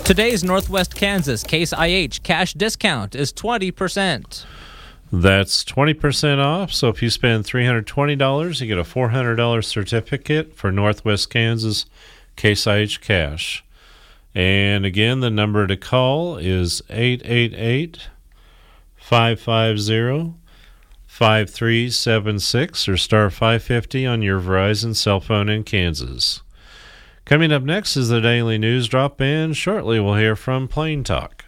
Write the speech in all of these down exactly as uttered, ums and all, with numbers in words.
Today's Northwest Kansas Case I H cash discount is twenty percent. That's twenty percent off. So if you spend three hundred twenty dollars, you get a four hundred dollars certificate for Northwest Kansas Case I H cash. And again, the number to call is eight eight eight, five five zero, five three seven six or star five fifty on your Verizon cell phone in Kansas. Coming up next is the Daily News Drop, and shortly we'll hear from Plain Talk.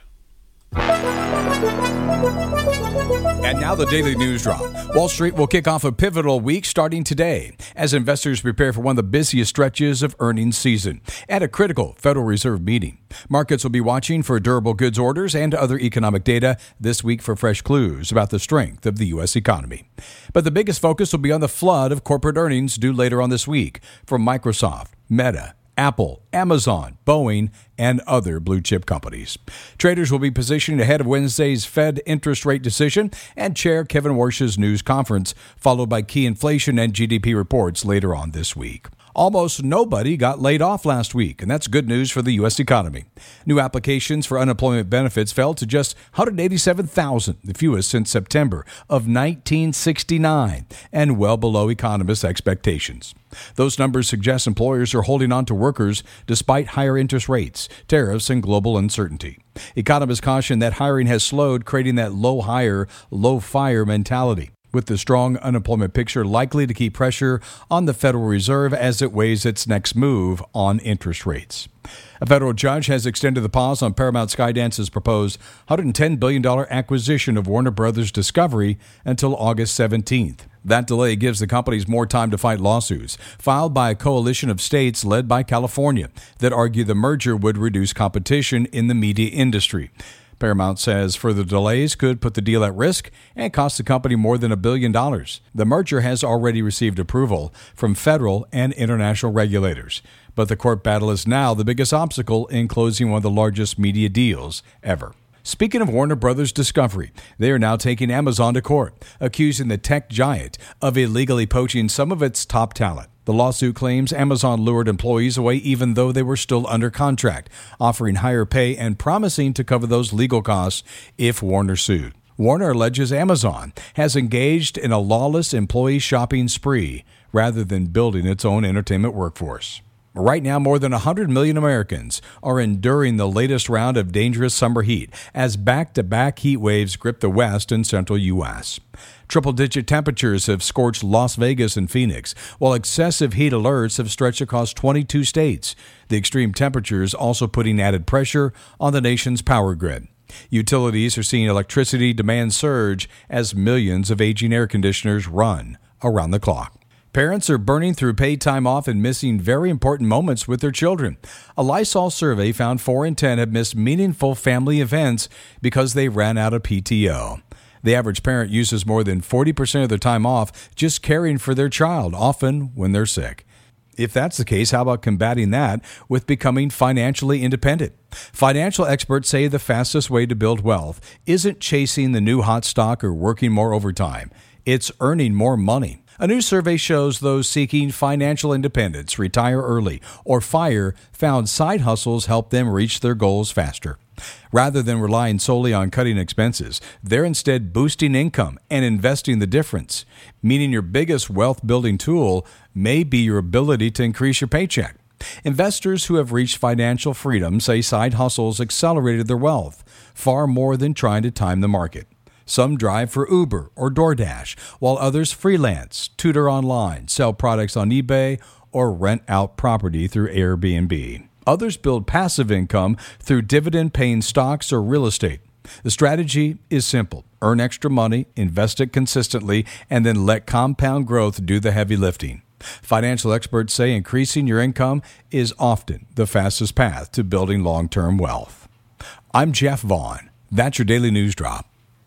And now the Daily News Drop. Wall Street will kick off a pivotal week starting today as investors prepare for one of the busiest stretches of earnings season and a critical Federal Reserve meeting. Markets will be watching for durable goods orders and other economic data this week for fresh clues about the strength of the U S economy. But the biggest focus will be on the flood of corporate earnings due later on this week from Microsoft, Meta, Apple, Amazon, Boeing, and other blue-chip companies. Traders will be positioning ahead of Wednesday's Fed interest rate decision and Chair Kevin Warsh's news conference, followed by key inflation and G D P reports later on this week. Almost nobody got laid off last week, and that's good news for the U S economy. New applications for unemployment benefits fell to just one hundred eighty-seven thousand, the fewest since September of nineteen sixty-nine, and well below economists' expectations. Those numbers suggest employers are holding on to workers despite higher interest rates, tariffs, and global uncertainty. Economists caution that hiring has slowed, creating that low hire, low fire mentality, with the strong unemployment picture likely to keep pressure on the Federal Reserve as it weighs its next move on interest rates. A federal judge has extended the pause on Paramount Skydance's proposed one hundred ten billion dollars acquisition of Warner Brothers Discovery until August seventeenth. That delay gives the companies more time to fight lawsuits filed by a coalition of states led by California that argue the merger would reduce competition in the media industry. Paramount says further delays could put the deal at risk and cost the company more than a billion dollars. The merger has already received approval from federal and international regulators, but the court battle is now the biggest obstacle in closing one of the largest media deals ever. Speaking of Warner Brothers Discovery, they are now taking Amazon to court, accusing the tech giant of illegally poaching some of its top talent. The lawsuit claims Amazon lured employees away even though they were still under contract, offering higher pay and promising to cover those legal costs if Warner sued. Warner alleges Amazon has engaged in a lawless employee shopping spree rather than building its own entertainment workforce. Right now, more than one hundred million Americans are enduring the latest round of dangerous summer heat as back-to-back heat waves grip the west and central U S. Triple-digit temperatures have scorched Las Vegas and Phoenix, while excessive heat alerts have stretched across twenty-two states. The extreme temperatures also putting added pressure on the nation's power grid. Utilities are seeing electricity demand surge as millions of aging air conditioners run around the clock. Parents are burning through paid time off and missing very important moments with their children. A Lysol survey found four in ten have missed meaningful family events because they ran out of P T O. The average parent uses more than forty percent of their time off just caring for their child, often when they're sick. If that's the case, how about combating that with becoming financially independent? Financial experts say the fastest way to build wealth isn't chasing the new hot stock or working more overtime. It's earning more money. A new survey shows those seeking financial independence, retire early, or FIRE found side hustles help them reach their goals faster. Rather than relying solely on cutting expenses, they're instead boosting income and investing the difference, meaning your biggest wealth-building tool may be your ability to increase your paycheck. Investors who have reached financial freedom say side hustles accelerated their wealth, far more than trying to time the market. Some drive for Uber or DoorDash, while others freelance, tutor online, sell products on eBay, or rent out property through Airbnb. Others build passive income through dividend-paying stocks or real estate. The strategy is simple. Earn extra money, invest it consistently, and then let compound growth do the heavy lifting. Financial experts say increasing your income is often the fastest path to building long-term wealth. I'm Jeff Vaughn. That's your Daily News Drop.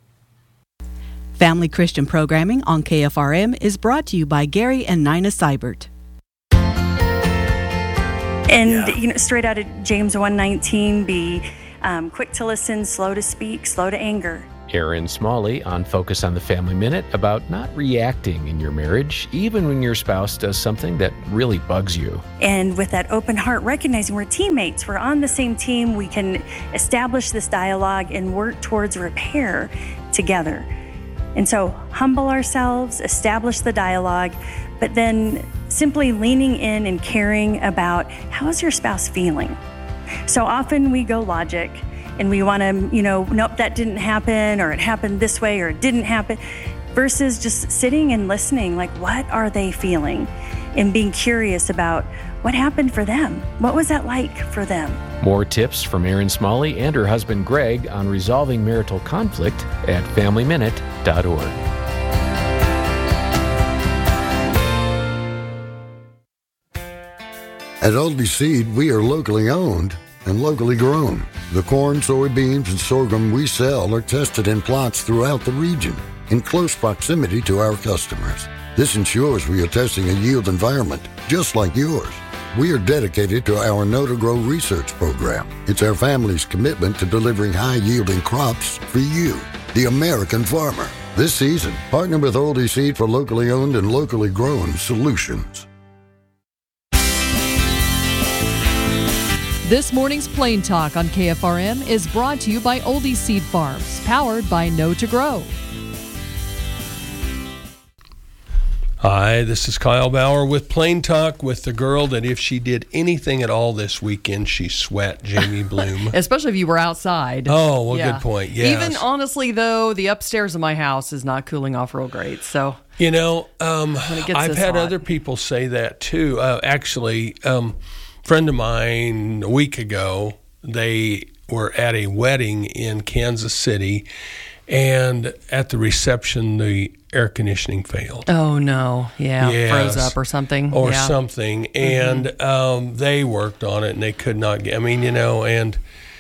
Family Christian programming on K F R M is brought to you by Gary and Nina Seibert. And, yeah. you know, straight out of James one nineteen, be um, quick to listen, slow to speak, slow to anger. Aaron Smalley on Focus on the Family Minute about not reacting in your marriage, even when your spouse does something that really bugs you. And with that open heart, recognizing we're teammates, we're on the same team, we can establish this dialogue and work towards repair together. And so humble ourselves, establish the dialogue, but then simply leaning in and caring about how is your spouse feeling? So often we go logic and we want to, you know, nope, that didn't happen, or it happened this way, or it didn't happen, versus just sitting and listening, like, what are they feeling? And being curious about what happened for them. What was that like for them? More tips from Aaron Smalley and her husband Greg on resolving marital conflict at family minute dot org. At Aldi Seed, we are locally owned and locally grown. The corn, soybeans, and sorghum we sell are tested in plots throughout the region in close proximity to our customers. This ensures we are testing a yield environment just like yours. We are dedicated to our Know to Grow research program. It's our family's commitment to delivering high-yielding crops for you, the American farmer. This season, partner with Aldi Seed for locally owned and locally grown solutions. This morning's Plain Talk on K F R M is brought to you by Oldie Seed Farms, powered by Know to Grow. Hi, this is Kyle Bauer with Plain Talk with the girl that if she did anything at all this weekend, she sweat, Jamie Bloom. Especially if you were outside. Oh, well, yeah. Good point. Yes. Even honestly, though, the upstairs of my house is not cooling off real great. So, you know, um, I've had hot. other people say that too. Uh, actually, um, a friend of mine a week ago, they were at a wedding in Kansas City, and at the reception, the air conditioning failed. Oh, no. Yeah, yes. froze up or something. Or yeah. something. And mm-hmm. um, they worked on it, and they could not get, I mean, you know, and,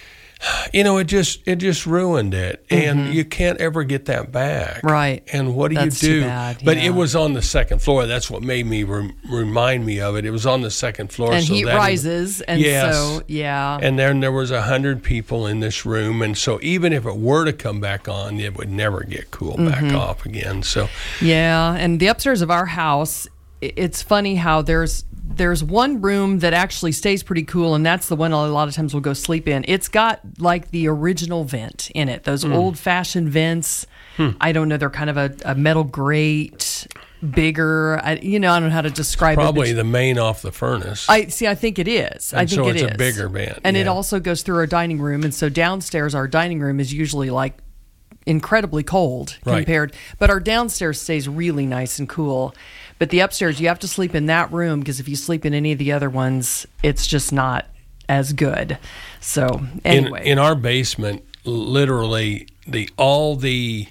you know, it just it just ruined it. Mm-hmm. And you can't ever get that back. Right. And what do That's you do? Too bad. But yeah. it was on the second floor. That's what made me re- remind me of it. It was on the second floor. And so heat that rises. Is, and yes. so, yeah. And then there was a hundred people in this room. And so even if it were to come back on, it would never get cooled mm-hmm. back off again. So yeah. And the upstairs of our house, it's funny how there's there's one room that actually stays pretty cool, and that's the one a lot of times we'll go sleep in. It's got like the original vent in it, those mm. old-fashioned vents. Hmm. I don't know, they're kind of a, a metal grate, bigger. I, you know, I don't know how to describe Probably it. Probably the main off the furnace. I see. I think it is. And I think so it it's is. a bigger vent, and yeah. it also goes through our dining room, and so downstairs our dining room is usually like incredibly cold right. compared, but our downstairs stays really nice and cool. But the upstairs, you have to sleep in that room because if you sleep in any of the other ones, it's just not as good. So anyway, in, in our basement, literally the all the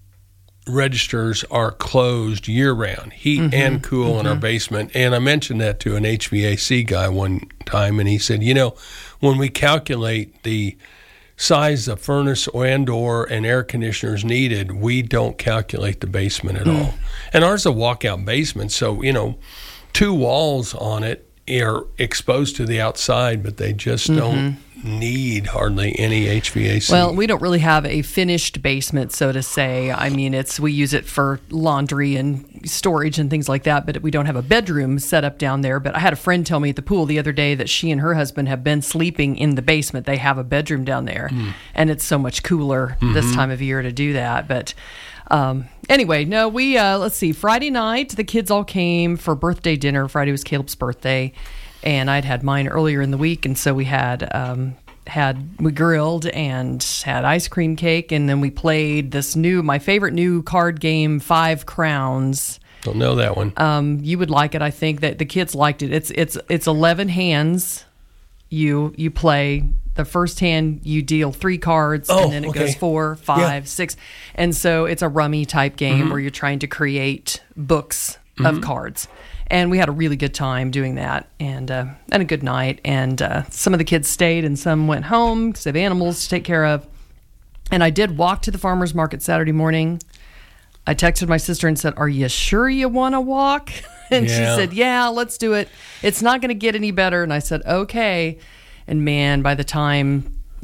registers are closed year round, heat mm-hmm. and cool mm-hmm. in our basement. And I mentioned that to an H V A C guy one time, and he said, you know, when we calculate the size of furnace and or an air conditioners needed, we don't calculate the basement at mm. all. And ours is a walkout basement, so, you know, two walls on it are exposed to the outside, but they just mm-hmm. don't need hardly any H V A C. Well, we don't really have a finished basement, so to say. I mean, it's we use it for laundry and storage and things like that, but we don't have a bedroom set up down there. But I had a friend tell me at the pool the other day that she and her husband have been sleeping in the basement. They have a bedroom down there, mm. and it's so much cooler mm-hmm. this time of year to do that. But um, anyway, no, we, uh, let's see, Friday night, the kids all came for birthday dinner. Friday was Caleb's birthday. And I'd had mine earlier in the week, and so we had um, had we grilled and had ice cream cake, and then we played this new, my favorite new card game, Five Crowns. Don't know that one. Um, you would like it, I think. That the kids liked it. It's it's it's eleven hands. You you play. The first hand, you deal three cards, oh, and then it okay. goes four, five, yeah. six, and so it's a rummy type game mm-hmm. where you're trying to create books mm-hmm. of cards. And we had a really good time doing that, and uh, and a good night. And uh, some of the kids stayed, and some went home because they have animals to take care of. And I did walk to the farmer's market Saturday morning. I texted my sister and said, "Are you sure you want to walk?" And yeah. she said, "Yeah, let's do it. It's not going to get any better." And I said, "Okay." And man, by the time we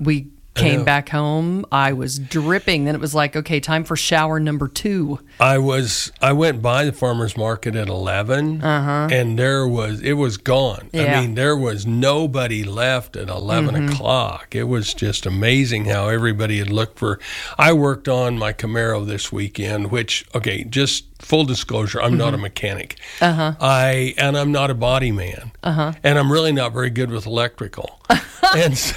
Came back home. I was dripping. Then it was like, okay, time for shower number two. I was. I went by the farmer's market at eleven, uh-huh. and there was. It was gone. Yeah. I mean, there was nobody left at eleven mm-hmm. o'clock. It was just amazing how everybody had looked for. I worked on my Camaro this weekend, which okay, just full disclosure, I'm mm-hmm. not a mechanic. Uh-huh. I and I'm not a body man. Uh-huh. And I'm really not very good with electrical. and so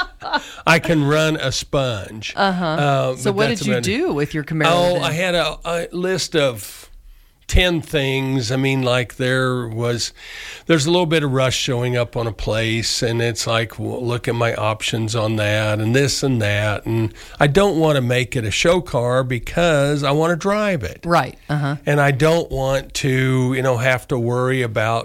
I can run a sponge. Uh-huh. Uh, so what did you about, do with your Camaro? Oh, then? I had a, a list of ten things. I mean, like there was, there's a little bit of rust showing up on a place, and it's like, well, look at my options on that, and this and that, and I don't want to make it a show car because I want to drive it. Right. Uh-huh. And I don't want to, you know, have to worry about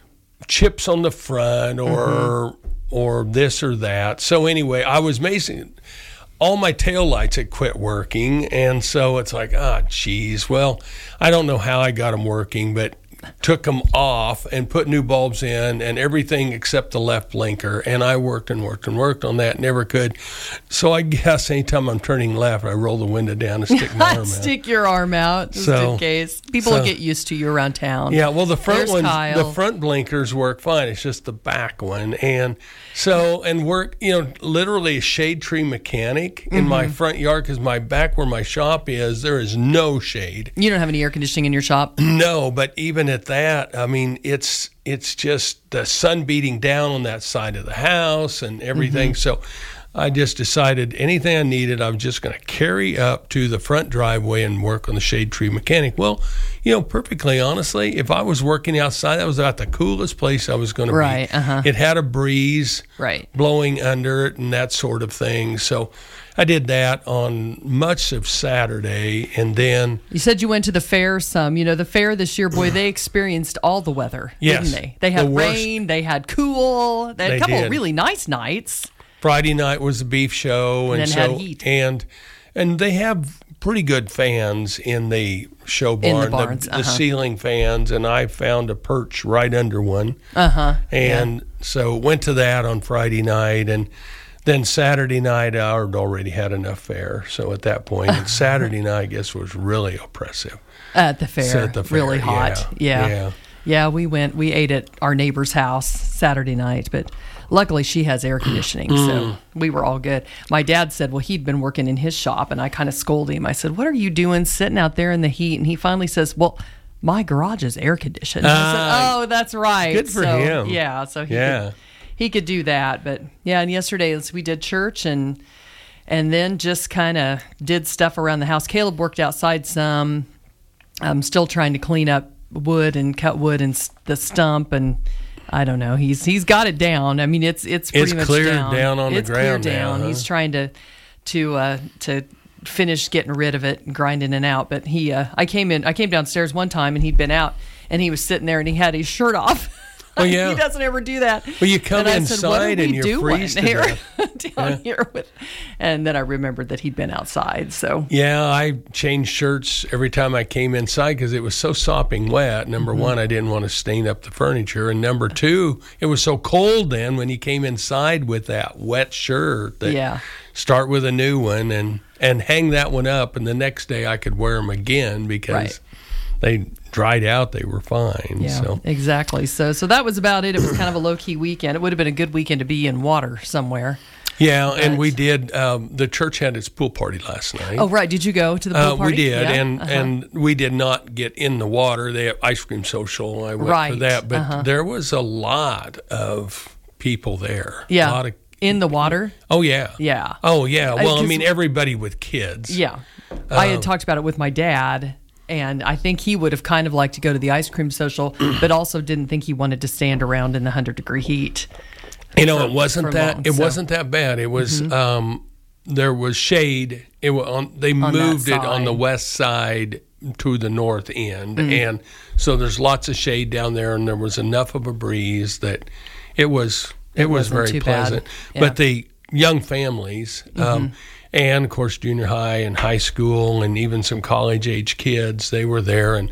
chips on the front or. Mm-hmm. or this or that. So anyway, I was amazing. All my taillights had quit working, and so it's like, ah, geez. Well, I don't know how I got them working, but took them off and put new bulbs in and everything except the left blinker. And I worked and worked and worked on that, never could. So I guess anytime I'm turning left, I roll the window down and stick my arm out. Stick your arm out, just so, in case. People so, will get used to you around town. Yeah, well, the front There's ones, Kyle. the front blinkers work fine. It's just the back one. And so, and work, you know, literally a shade tree mechanic in mm-hmm. my front yard, because my back where my shop is, there is no shade. You don't have any air conditioning in your shop? No, but even at that, I mean, it's it's just the sun beating down on that side of the house and everything. Mm-hmm. So I just decided anything I needed, I was just going to carry up to the front driveway and work on the shade tree mechanic. Well, you know, perfectly honestly, if I was working outside, that was about the coolest place I was going to right, be. Uh-huh. It had a breeze right. blowing under it and that sort of thing. So I did that on much of Saturday, and then... You said you went to the fair some. You know, the fair this year, boy, they experienced all the weather, yes, didn't they? They had the rain, they had cool, they had they a couple did. of really nice nights. Friday night was the beef show, and, and then so had heat. and and they have pretty good fans in the show barn, in the, barns, the, uh-huh. the ceiling fans, and I found a perch right under one. Uh-huh. And yeah. so went to that on Friday night, and then Saturday night I had already had enough fare. So at that point, and Saturday night I guess was really oppressive. At the fair, so at the fair really hot. Yeah. Yeah. yeah. Yeah, we went, we ate at our neighbor's house Saturday night, but luckily she has air conditioning, so we were all good. My dad said, well, he'd been working in his shop, and I kind of scolded him. I said, what are you doing sitting out there in the heat? And he finally says, well, my garage is air conditioned. Uh, I said, oh, that's right. Good for so, him. Yeah, so he, yeah. Could, he could do that. But yeah, and yesterday we did church and and then just kind of did stuff around the house. Caleb worked outside some. I'm still trying to clean up wood and cut wood and the stump, and I don't know. He's he's got it down. I mean, it's it's pretty it's much cleared down. down on it's the ground cleared down. now, huh? He's trying to to uh, to finish getting rid of it and grinding it out. But he, uh, I came in, I came downstairs one time and he'd been out and he was sitting there and he had his shirt off. Well, yeah. He doesn't ever do that. Well, you come and inside said, what are and we you're doing freezed to here, death. down Yeah. here with, and then I remembered that he'd been outside. So yeah, I changed shirts every time I came inside because it was so sopping wet. Number Mm-hmm. one, I didn't want to stain up the furniture, and number two, it was so cold then when you came inside with that wet shirt that yeah. start with a new one and and hang that one up, and the next day I could wear them again because Right. they dried out. They were fine. Yeah, so. exactly. So so that was about it. It was kind of a low-key weekend. It would have been a good weekend to be in water somewhere. Yeah, But- and we did. Um, the church had its pool party last night. Oh, right. Did you go to the pool Uh, party? we did, Yeah? and Uh-huh. and we did not get in the water. They have ice cream social. I went for Right, that, but uh-huh. there was a lot of people there. Yeah. a lot of. In the water? Oh yeah, Yeah. Oh yeah. Well, I 'cause- mean, everybody with kids. Yeah. I Um, had talked about it with my dad, and I think he would have kind of liked to go to the ice cream social, but also didn't think he wanted to stand around in the one hundred degree heat. You know, for- it wasn't for that. long, it so. wasn't that bad. It was. Um, there was shade. It was on. They On that moved it on the side. west side to the north end, Mm. and so there's lots of shade down there, and there was enough of a breeze that it was. It, It was wasn't very too bad. pleasant. Yeah. But the young families, um, Mm-hmm. and of course junior high and high school, and even some college age kids, they were there, and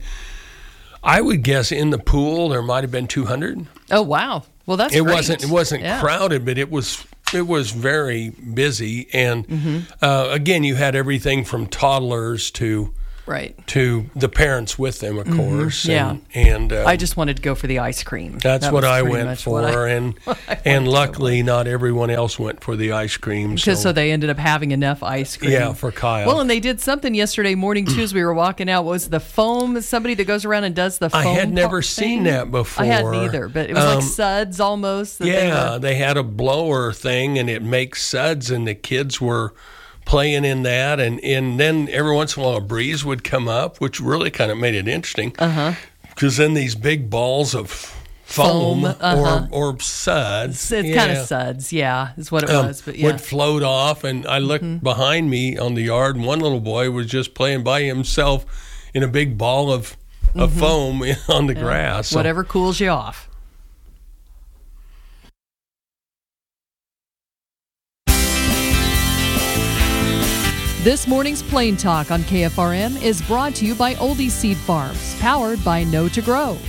I would guess in the pool there might have been two hundred. Oh, wow. Well, that's It great. wasn't. It wasn't Yeah. crowded, but it was it was very busy, and Mm-hmm. uh, again, you had everything from toddlers to Right. to the parents with them, of course. Yeah. and, and uh, I just wanted to go for the ice cream. that's That what was I pretty went much for, what I- and what I and wanted to luckily, not everyone else went for the ice cream. Because so they ended up having enough ice cream. Yeah, for Kyle. Well, and they did something yesterday morning too as we were walking out. Was the foam somebody that goes around and does the foam? I had never pop seen thing? that before. I hadn't either, but it was Um, like suds almost. that they Yeah, were- they had a blower thing, and it makes suds, and the kids were playing in that, and, and then every once in a while a breeze would come up, which really kind of made it interesting. Uh-huh. Because then these big balls of foam, Foam, uh-huh. or or suds, It's kind of suds, yeah, is what it um, was. But yeah, would float off, and I looked Mm-hmm. behind me on the yard, and one little boy was just playing by himself in a big ball of, of foam on the grass. So- Mm-hmm. whatever cools you off. This morning's Plain Talk on K F R M is brought to you by Oldie Seed Farms, powered by Know to Grow.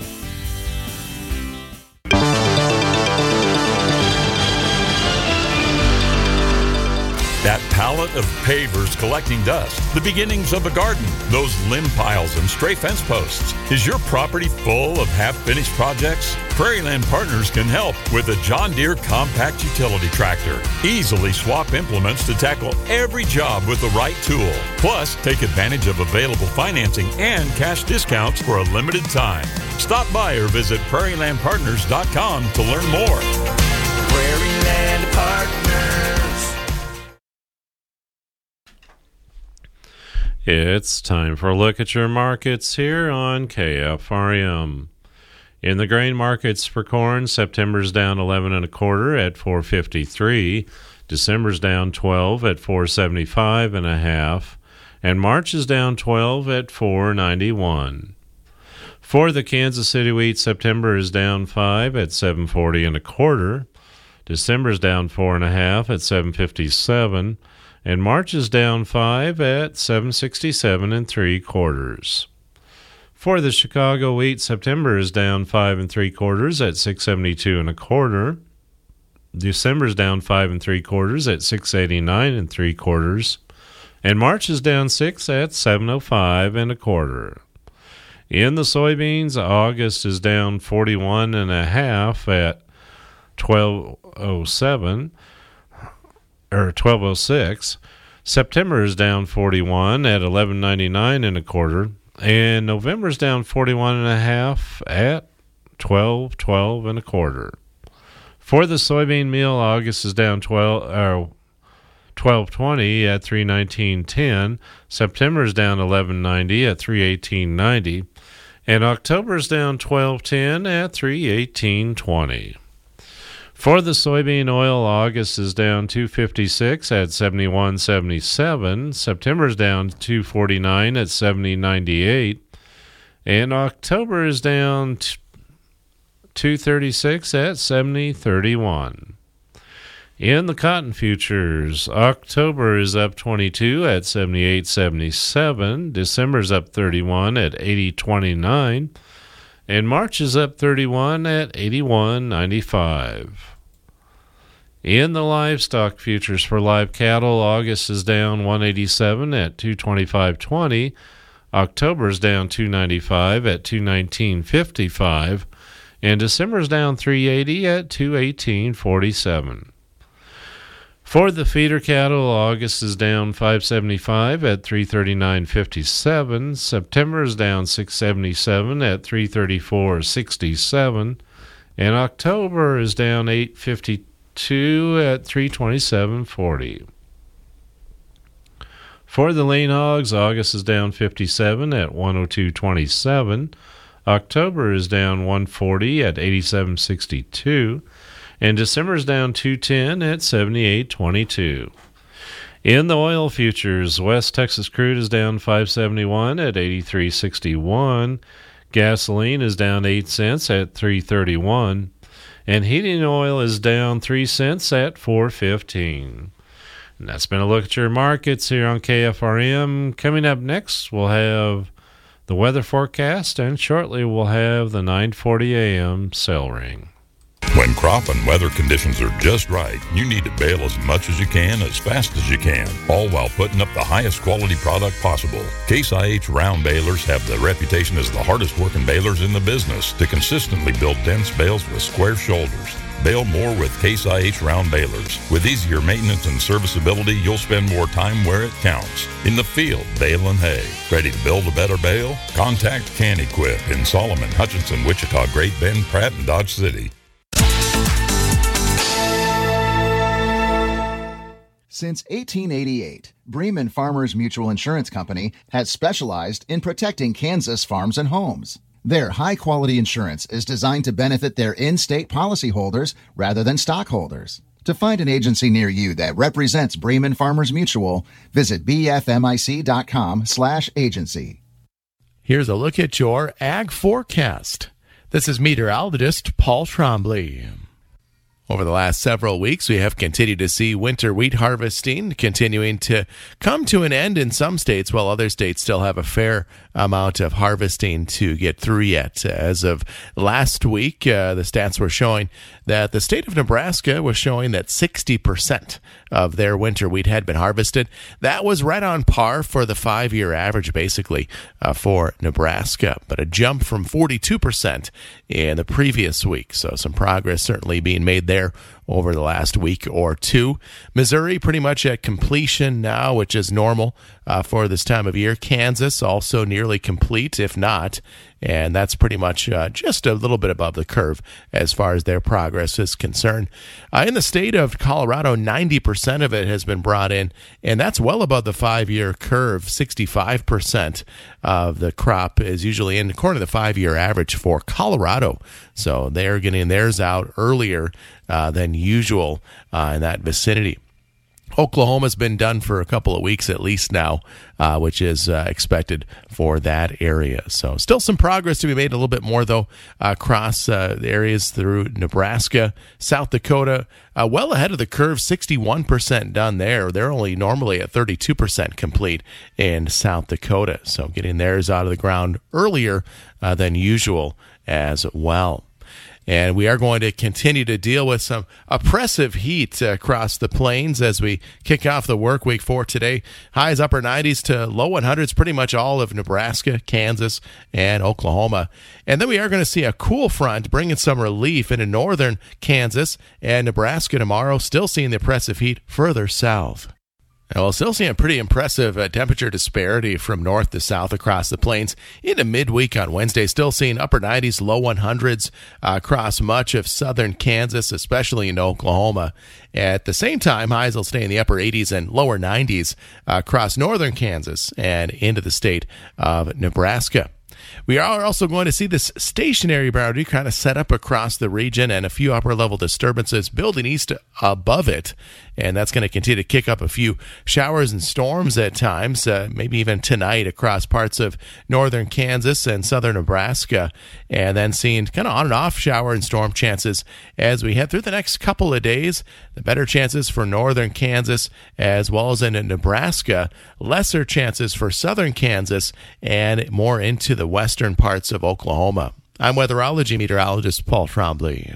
That pallet of pavers collecting dust, the beginnings of a garden, those limb piles and stray fence posts. Is your property full of half-finished projects? Prairieland Partners can help with a John Deere compact utility tractor. Easily swap implements to tackle every job with the right tool. Plus, take advantage of available financing and cash discounts for a limited time. Stop by or visit prairie land partners dot com to learn more. Prairieland Partners. It's time for a look at your markets here on K F R M. In the grain markets for corn, September's down eleven and a quarter at four fifty-three. December's down twelve at four seventy-five and a half, and March is down twelve at four ninety-one. For the Kansas City wheat, September is down five at seven forty and a quarter. December's down four and a half at seven fifty-seven. And March is down five at seven sixty-seven and three quarters. For the Chicago wheat, September is down five and three quarters at six seventy-two and a quarter. December's down five and three quarters at six eighty-nine and three quarters. And March is down six at seven oh five and a quarter. In the soybeans, August is down forty-one and a half at twelve oh seven. Or twelve oh six. September is down forty-one at eleven ninety-nine and a quarter, and November's down forty-one and a half at twelve twelve and a quarter. For the soybean meal, August is down twelve or twelve twenty at three nineteen ten. September is down eleven ninety at three eighteen ninety, and October is down twelve ten at three eighteen twenty. For the soybean oil, August is down two fifty-six at seventy-one seventy-seven. September is down two forty-nine at seventy ninety-eight. And October is down two thirty-six at seventy thirty-one. In the cotton futures, October is up twenty-two at seventy-eight seventy-seven. December is up thirty-one at eighty twenty-nine. And March is up thirty-one at eighty-one ninety-five. In the livestock futures for live cattle, August is down one eighty-seven at two twenty-five twenty. October is down two ninety-five at two nineteen fifty-five. And December is down three eighty at two eighteen forty-seven. For the feeder cattle, August is down five seventy-five at three thirty-nine fifty-seven. September is down six seventy-seven at three thirty-four sixty-seven. And October is down eight fifty-two at three twenty-seven forty. For the lean hogs, August is down fifty-seven at one oh two twenty-seven. October is down one forty at eighty-seven sixty-two. And December is down two ten at seventy-eight twenty-two. In the oil futures, West Texas crude is down five seventy-one at eighty-three sixty-one. Gasoline is down eight cents at three thirty-one. And heating oil is down three cents at four fifteen. And that's been a look at your markets here on K F R M. Coming up next, we'll have the weather forecast, and shortly we'll have the nine forty a.m. sell ring. When crop and weather conditions are just right, you need to bale as much as you can, as fast as you can, all while putting up the highest quality product possible. Case I H round balers have the reputation as the hardest working balers in the business to consistently build dense bales with square shoulders. Bale more with Case I H round balers. With easier maintenance and serviceability, you'll spend more time where it counts. In the field, baling hay. Ready to build a better bale? Contact CanEquip in Solomon, Hutchinson, Wichita, Great Bend, Pratt, and Dodge City. Since eighteen eighty-eight, Bremen Farmers Mutual Insurance Company has specialized in protecting Kansas farms and homes. Their high-quality insurance is designed to benefit their in-state policyholders rather than stockholders. To find an agency near you that represents Bremen Farmers Mutual, visit bfmic.com slash agency. Here's a look at your ag forecast. This is meteorologist Paul Trombley. Over the last several weeks, we have continued to see winter wheat harvesting continuing to come to an end in some states, while other states still have a fair amount of harvesting to get through yet. As of last week, uh, the stats were showing that the state of Nebraska was showing that sixty percent of their winter wheat had been harvested. That was right on par for the five-year average, basically, uh, for Nebraska, but a jump from forty-two percent in the previous week. So some progress certainly being made there over the last week or two. Missouri pretty much at completion now, which is normal uh, for this time of year. Kansas also nearly complete, if not, and that's pretty much uh, just a little bit above the curve as far as their progress is concerned. Uh, in the state of Colorado, ninety percent of it has been brought in, and that's well above the five-year curve. sixty-five percent of the crop is usually in, according to the five-year average for Colorado. So they're getting theirs out earlier uh, than usual uh, in that vicinity. Oklahoma's been done for a couple of weeks at least now, uh, which is uh, expected for that area. So still some progress to be made, a little bit more, though, uh, across uh, the areas through Nebraska, South Dakota, uh, well ahead of the curve, sixty-one percent done there. They're only normally at thirty-two percent complete in South Dakota. So getting theirs out of the ground earlier uh, than usual as well. And we are going to continue to deal with some oppressive heat across the plains as we kick off the work week for today. Highs upper nineties to low one hundreds, pretty much all of Nebraska, Kansas, and Oklahoma. And then we are going to see a cool front bringing some relief into northern Kansas and Nebraska tomorrow, still seeing the oppressive heat further south. And we'll still see a pretty impressive uh, temperature disparity from north to south across the plains into midweek on Wednesday. Still seeing upper nineties, low one hundreds uh, across much of southern Kansas, especially in Oklahoma. At the same time, highs will stay in the upper eighties and lower nineties uh, across northern Kansas and into the state of Nebraska. We are also going to see this stationary boundary kind of set up across the region and a few upper-level disturbances building east above it. And that's going to continue to kick up a few showers and storms at times, uh, maybe even tonight across parts of northern Kansas and southern Nebraska. And then seeing kind of on and off shower and storm chances as we head through the next couple of days. The better chances for northern Kansas as well as in Nebraska. Lesser chances for southern Kansas and more into the western parts of Oklahoma. I'm weatherology meteorologist Paul Trombley.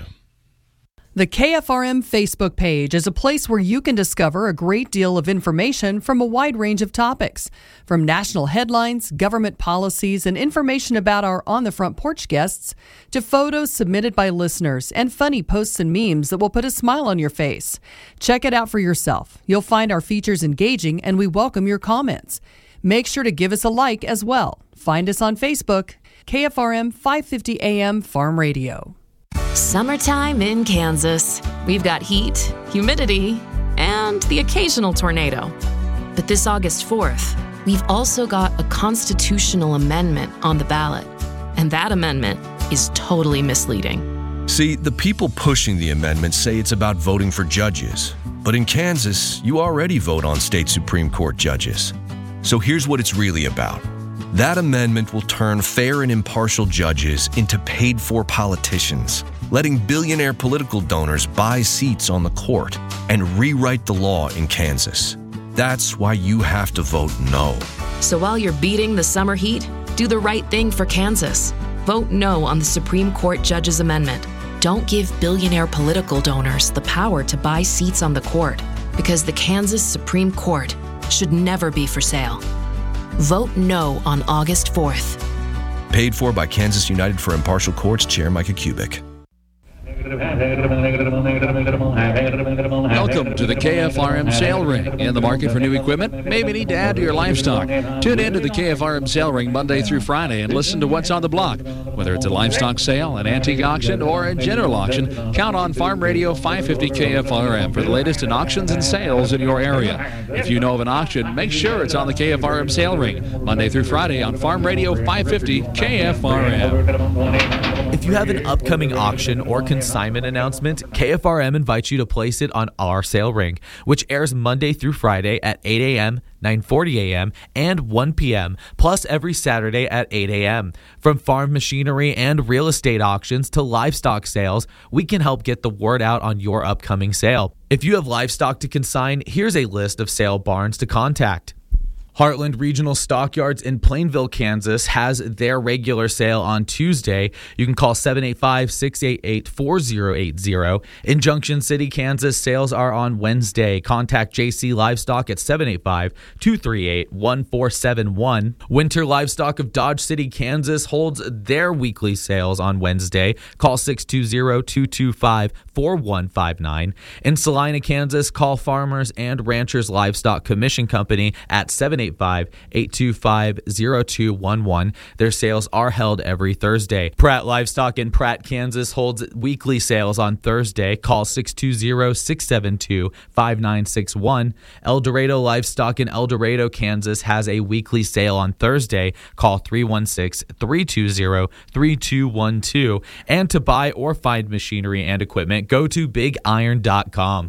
The K F R M Facebook page is a place where you can discover a great deal of information from a wide range of topics, from national headlines, government policies, and information about our On the Front Porch guests, to photos submitted by listeners and funny posts and memes that will put a smile on your face. Check it out for yourself. You'll find our features engaging, and we welcome your comments. Make sure to give us a like as well. Find us on Facebook, K F R M five fifty A M Farm Radio. Summertime in Kansas. We've got heat, humidity, and the occasional tornado. But this August fourth, we've also got a constitutional amendment on the ballot. And that amendment is totally misleading. See, the people pushing the amendment say it's about voting for judges. But in Kansas, you already vote on state Supreme Court judges. So here's what it's really about. That amendment will turn fair and impartial judges into paid-for politicians, letting billionaire political donors buy seats on the court and rewrite the law in Kansas. That's why you have to vote no. So while you're beating the summer heat, do the right thing for Kansas. Vote no on the Supreme Court Judges Amendment. don't give billionaire political donors the power to buy seats on the court, because the Kansas Supreme Court should never be for sale. Vote no on August fourth. Paid for by Kansas United for Impartial Courts Chair Micah Kubik. Welcome to the K F R M Sale Ring. In the market for new equipment? Maybe need to add to your livestock. Tune in to the K F R M Sale Ring Monday through Friday and listen to what's on the block. Whether it's a livestock sale, an antique auction, or a general auction, count on Farm Radio five fifty K F R M for the latest in auctions and sales in your area. If you know of an auction, make sure it's on the K F R M Sale Ring Monday through Friday on Farm Radio five fifty K F R M. If you have an upcoming auction or consignment announcement, K F R M invites you to place it on our sale ring, which airs Monday through Friday at eight a.m., nine forty a.m., and one p.m., plus every Saturday at eight a.m. From farm machinery and real estate auctions to livestock sales, we can help get the word out on your upcoming sale. If you have livestock to consign, here's a list of sale barns to contact. Heartland Regional Stockyards in Plainville, Kansas has their regular sale on Tuesday. You can call seven eight five, six eight eight, four zero eight zero. In Junction City, Kansas, sales are on Wednesday. Contact J C Livestock at seven eight five, two three eight, one four seven one. Winter Livestock of Dodge City, Kansas holds their weekly sales on Wednesday. Call six two zero, two two five, four one five nine. In Salina, Kansas, call Farmers and Ranchers Livestock Commission Company at seven eight five, eight two five, zero two one one. Their sales are held every Thursday. Pratt Livestock in Pratt, Kansas holds weekly sales on Thursday. Call six two zero, six seven two, five nine six one. El Dorado Livestock in El Dorado, Kansas has a weekly sale on Thursday. Call three one six, three two zero, three two one two. And to buy or find machinery and equipment, go to big iron dot com.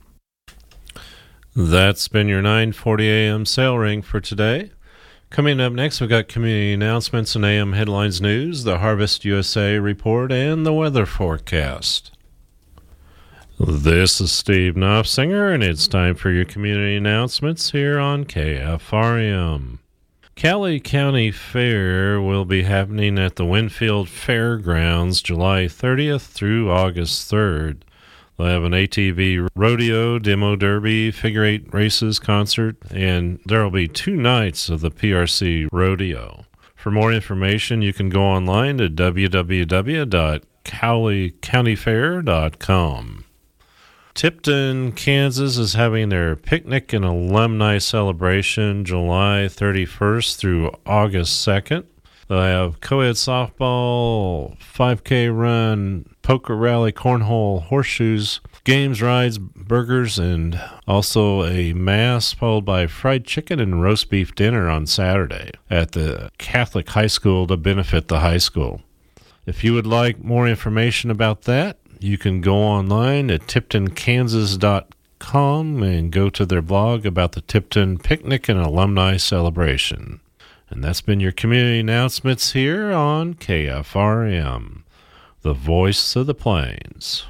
That's been your nine forty a.m. sale ring for today. Coming up next, we've got community announcements and A M headlines news, the Harvest U S A report, and the weather forecast. This is Steve Knopfsinger, and it's time for your community announcements here on K F R M. Cowley County Fair will be happening at the Winfield Fairgrounds July thirtieth through August third. They'll have an A T V rodeo, demo derby, figure eight races, concert, and there will be two nights of the P R C rodeo. For more information, you can go online to w w w dot cowley county fair dot com. Tipton, Kansas is having their picnic and alumni celebration July thirty-first through August second. They'll have co-ed softball, five K run, poker rally, cornhole, horseshoes, games, rides, burgers, and also a mass followed by fried chicken and roast beef dinner on Saturday at the Catholic High School to benefit the high school. If you would like more information about that, you can go online at tipton kansas dot com and go to their blog about the Tipton Picnic and Alumni Celebration. And that's been your community announcements here on K F R M, the voice of the plains.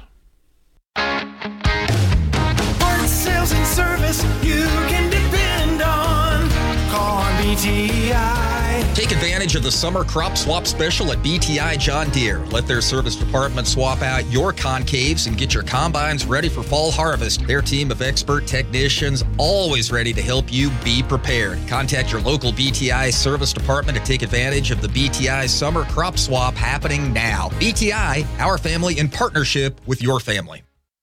Parts, sales, and service you can depend on. Call on B T I. Take advantage of the summer crop swap special at B T I John Deere. Let their service department swap out your concaves and get your combines ready for fall harvest. Their team of expert technicians always ready to help you be prepared. Contact your local B T I service department to take advantage of the B T I summer crop swap happening now. B T I, our family in partnership with your family.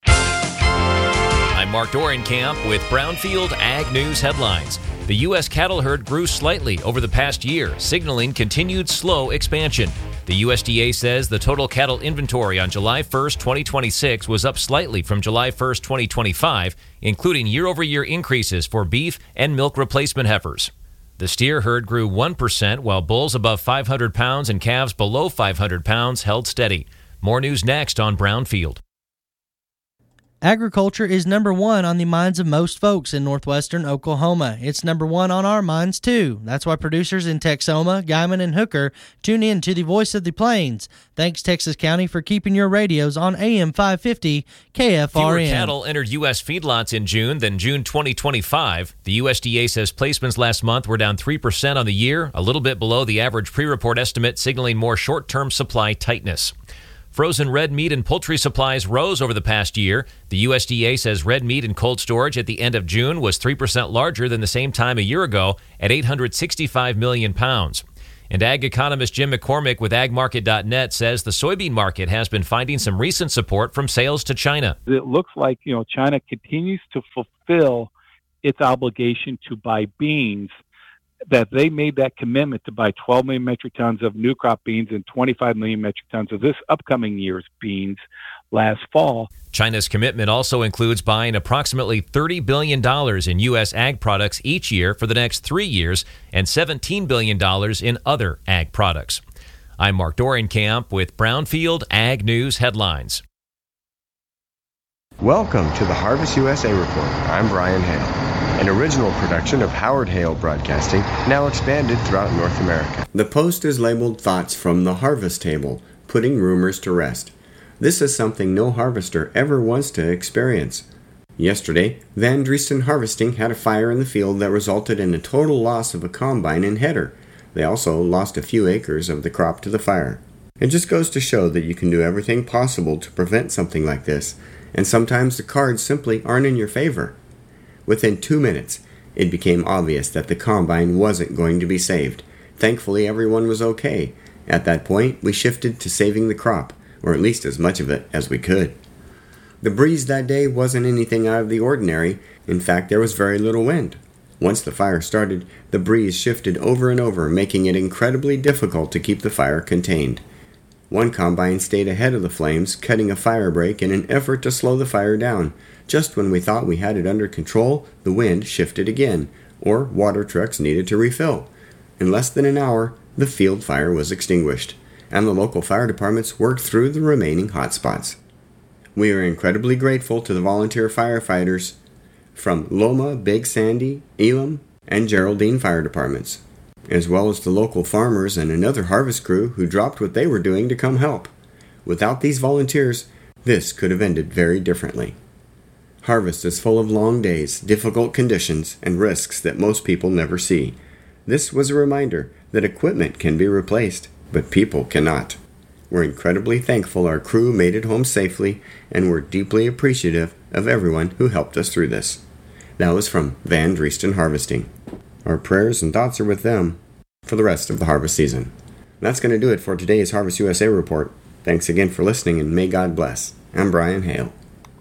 I'm Mark Dorenkamp with Brownfield Ag News headlines. The U S cattle herd grew slightly over the past year, signaling continued slow expansion. The U S D A says the total cattle inventory on July first, twenty twenty-six was up slightly from July first, twenty twenty-five, including year-over-year increases for beef and milk replacement heifers. The steer herd grew one percent, while bulls above five hundred pounds and calves below five hundred pounds held steady. More news next on Brownfield. Agriculture is number one on the minds of most folks in northwestern Oklahoma. It's number one on our minds, too. That's why producers in Texoma, Guyman, and Hooker tune in to the Voice of the Plains. Thanks, Texas County, for keeping your radios on A M five fifty K F R M. Fewer cattle entered U S feedlots in June than June twenty twenty-five. The U S D A says placements last month were down three percent on the year, a little bit below the average pre-report estimate, signaling more short-term supply tightness. Frozen red meat and poultry supplies rose over the past year. The U S D A says red meat in cold storage at the end of June was three percent larger than the same time a year ago at eight hundred sixty-five million pounds. And ag economist Jim McCormick with ag market dot net says the soybean market has been finding some recent support from sales to China. It looks like, you know, China continues to fulfill its obligation to buy beans, that they made that commitment to buy twelve million metric tons of new crop beans and twenty-five million metric tons of this upcoming year's beans last fall. China's commitment also includes buying approximately thirty billion dollars in U S ag products each year for the next three years and seventeen billion dollars in other ag products. I'm Mark Dorenkamp with Brownfield Ag News Headlines. Welcome to the Harvest U S A Report. I'm Brian Hale, an original production of Howard Hale Broadcasting, now expanded throughout North America. The post is labeled Thoughts from the Harvest Table, putting rumors to rest. This is something no harvester ever wants to experience. Yesterday, Van Drieston Harvesting had a fire in the field that resulted in a total loss of a combine and header. They also lost a few acres of the crop to the fire. It just goes to show that you can do everything possible to prevent something like this, and sometimes the cards simply aren't in your favor. Within two minutes, it became obvious that the combine wasn't going to be saved. Thankfully, everyone was okay. At that point, we shifted to saving the crop, or at least as much of it as we could. The breeze that day wasn't anything out of the ordinary. In fact, there was very little wind. Once the fire started, the breeze shifted over and over, making it incredibly difficult to keep the fire contained. One combine stayed ahead of the flames, cutting a fire break in an effort to slow the fire down. Just when we thought we had it under control, the wind shifted again, or water trucks needed to refill. In less than an hour, the field fire was extinguished, and the local fire departments worked through the remaining hotspots. We are incredibly grateful to the volunteer firefighters from Loma, Big Sandy, Elam, and Geraldine fire departments, as well as the local farmers and another harvest crew who dropped what they were doing to come help. Without these volunteers, this could have ended very differently. Harvest is full of long days, difficult conditions, and risks that most people never see. This was a reminder that equipment can be replaced, but people cannot. We're incredibly thankful our crew made it home safely, and we're deeply appreciative of everyone who helped us through this. That was from Van Drieston Harvesting. Our prayers and thoughts are with them for the rest of the harvest season. That's going to do it for today's Harvest U S A Report. Thanks again for listening, and may God bless. I'm Brian Hale.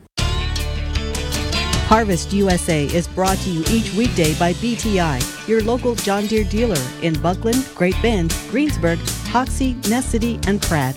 Harvest U S A is brought to you each weekday by B T I, your local John Deere dealer in Buckland, Great Bend, Greensburg, Hoxie, Ness City, and Pratt.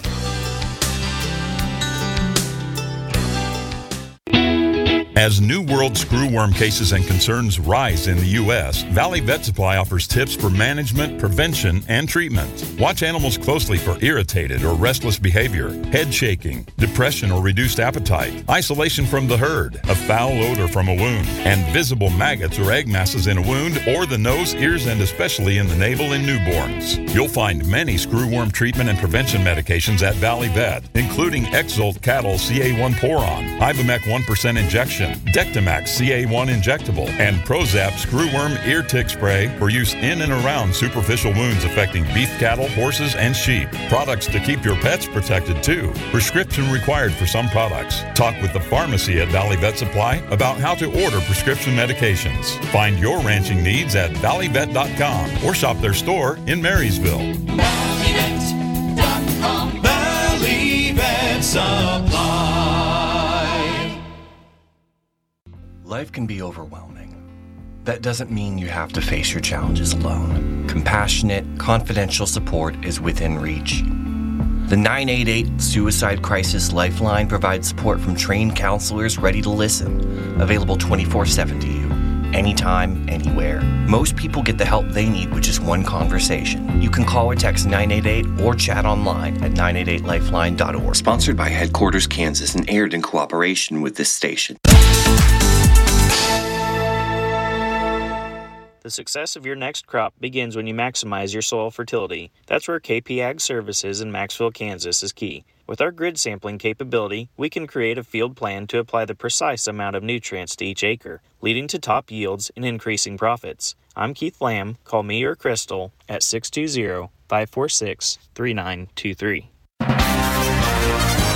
As New World screwworm cases and concerns rise in the U S, Valley Vet Supply offers tips for management, prevention, and treatment. Watch animals closely for irritated or restless behavior, head shaking, depression or reduced appetite, isolation from the herd, a foul odor from a wound, and visible maggots or egg masses in a wound or the nose, ears, and especially in the navel in newborns. You'll find many screwworm treatment and prevention medications at Valley Vet, including Exalt Cattle C A one Poron, Ivomec one percent injection, Dectomax C A one injectable, and Prozap screwworm ear tick spray for use in and around superficial wounds affecting beef cattle, horses, and sheep. Products to keep your pets protected too. Prescription required for some products. Talk with the pharmacy at Valley Vet Supply about how to order prescription medications. Find your ranching needs at valley vet dot com or shop their store in Marysville. valley vet dot com. Valley Vet Supply. Life can be overwhelming. That doesn't mean you have to face your challenges alone. Compassionate, confidential support is within reach. The nine eight eight Suicide Crisis Lifeline provides support from trained counselors ready to listen, available twenty-four seven to you, anytime, anywhere. Most people get the help they need with just one conversation. You can call or text nine eight eight or chat online at nine eight eight lifeline dot org. Sponsored by Headquarters Kansas and aired in cooperation with this station. The success of your next crop begins when you maximize your soil fertility. That's where K P Ag Services in Maxville, Kansas is key. With our grid sampling capability, we can create a field plan to apply the precise amount of nutrients to each acre, leading to top yields and increasing profits. I'm Keith Lamb. Call me or Crystal at six two zero, five four six, three nine two three.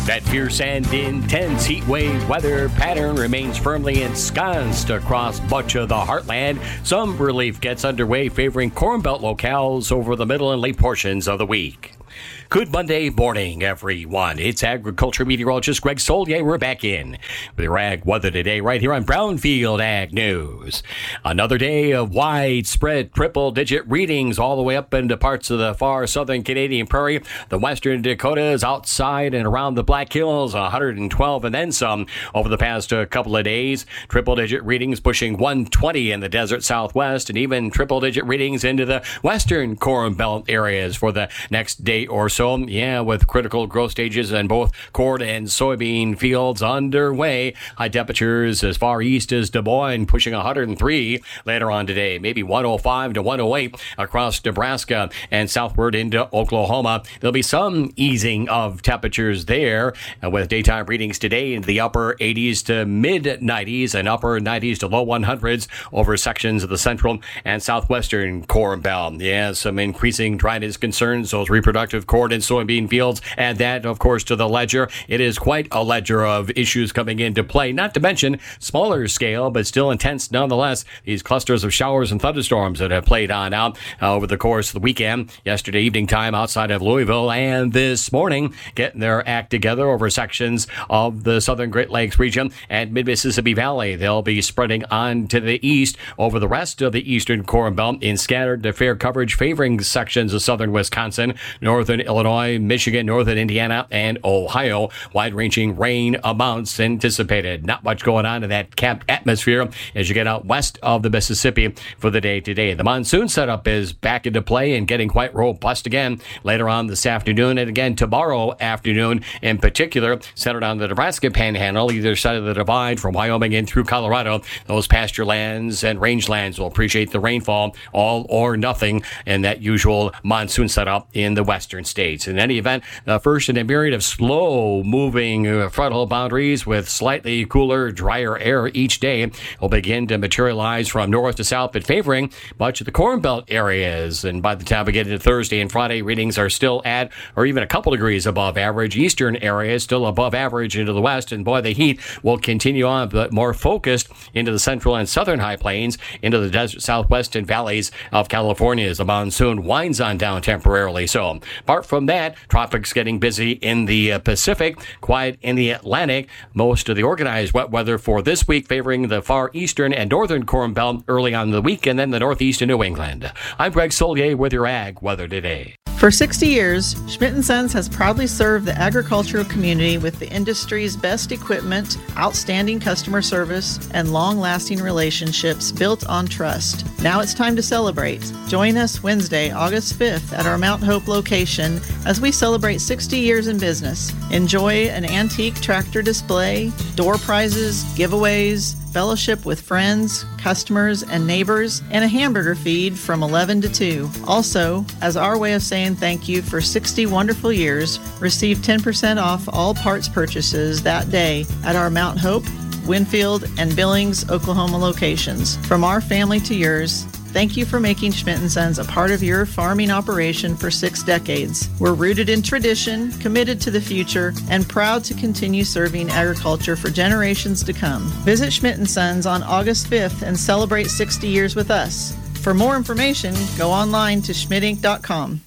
That fierce and intense heat wave weather pattern remains firmly ensconced across much of the heartland. Some relief gets underway, favoring Corn Belt locales over the middle and late portions of the week. Good Monday morning, everyone. It's agriculture meteorologist Greg Solier. We're back in with your ag weather today right here on Brownfield Ag News. Another day of widespread triple-digit readings all the way up into parts of the far southern Canadian prairie. The western Dakotas outside and around the Black Hills, one hundred twelve and then some over the past uh, couple of days. Triple-digit readings pushing one twenty in the desert southwest and even triple-digit readings into the western Corn Belt areas for the next day or so. So, yeah, with critical growth stages in both corn and soybean fields underway. High temperatures as far east as Des Moines, pushing one hundred three later on today. Maybe one oh five to one oh eight across Nebraska and southward into Oklahoma. There'll be some easing of temperatures there, with daytime readings today in the upper eighties to mid nineties and upper nineties to low hundreds over sections of the central and southwestern Corn Belt. Yeah, some increasing dryness concerns, those reproductive corn and soybean fields. Add that, of course, to the ledger. It is quite a ledger of issues coming into play, not to mention smaller scale, but still intense nonetheless. These clusters of showers and thunderstorms that have played on out uh, over the course of the weekend. Yesterday evening time outside of Louisville, and this morning getting their act together over sections of the southern Great Lakes region and mid-Mississippi Valley. They'll be spreading on to the east over the rest of the eastern Corn Belt in scattered to fair coverage, favoring sections of southern Wisconsin, northern Illinois, Michigan, northern Indiana, and Ohio. Wide-ranging rain amounts anticipated. Not much going on in that capped atmosphere as you get out west of the Mississippi for the day today. The monsoon setup is back into play and getting quite robust again later on this afternoon, and again tomorrow afternoon in particular, centered on the Nebraska Panhandle, either side of the divide from Wyoming in through Colorado. Those pasture lands and rangelands will appreciate the rainfall, all or nothing, in that usual monsoon setup in the western states. In any event, uh, first in a myriad of slow-moving uh, frontal boundaries with slightly cooler, drier air each day will begin to materialize from north to south, but favoring much of the Corn Belt areas. And by the time we get into Thursday and Friday, readings are still at or even a couple degrees above average. Eastern areas still above average into the west, and boy, the heat will continue on, but more focused into the central and southern high plains, into the desert southwest and valleys of California as the monsoon winds on down temporarily. So, apart from that, tropics getting busy in the uh, Pacific, quiet in the Atlantic. Most of the organized wet weather for this week favoring the far eastern and northern Corn Belt early on in the week, and then the northeast and New England. I'm Greg Solier with your ag weather today. For sixty years, Schmidt and Sons has proudly served the agricultural community with the industry's best equipment, outstanding customer service, and long-lasting relationships built on trust. Now it's time to celebrate. Join us Wednesday, August fifth at our Mount Hope location as we celebrate sixty years in business. Enjoy an antique tractor display, door prizes, giveaways, fellowship with friends, customers, and neighbors, and a hamburger feed from eleven to two. Also, as our way of saying thank you for sixty wonderful years, receive ten percent off all parts purchases that day at our Mount Hope, Winfield, and Billings, Oklahoma locations. From our family to yours, thank you for making Schmidt and Sons a part of your farming operation for six decades. We're rooted in tradition, committed to the future, and proud to continue serving agriculture for generations to come. Visit Schmidt and Sons on August fifth and celebrate sixty years with us. For more information, go online to schmidt inc dot com.